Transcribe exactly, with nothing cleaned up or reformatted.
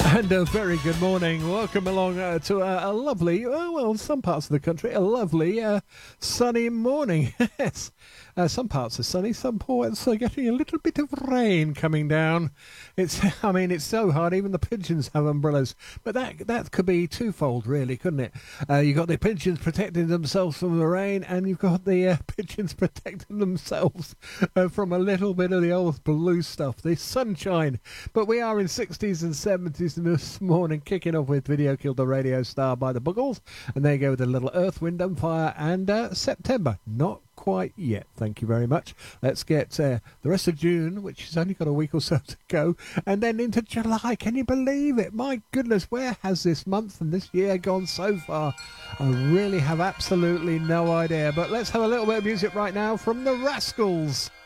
And a very good morning. Welcome along uh, to a, a lovely, oh, well, some parts of the country, a lovely uh, sunny morning. Yes, uh, some parts are sunny, some parts are getting a little bit of rain coming down. It's, I mean, it's so hard. Even the pigeons have umbrellas, but that that could be twofold, really, couldn't it? Uh, you've got the pigeons protecting themselves from the rain, and you've got the uh, pigeons protecting themselves uh, from a little bit of the old blue stuff, the sunshine. But we are in sixties and seventies this morning, kicking off with Video Killed the Radio Star by the Buggles, and there you go with a little Earth, Wind and Fire, and uh, September. Not quite yet, thank you very much. Let's get uh, the rest of June, which has only got a week or so to go, and then into July. Can you believe it? My goodness, where has this month and this year gone so far? I really have absolutely no idea, but let's have a little bit of music right now from the Rascals.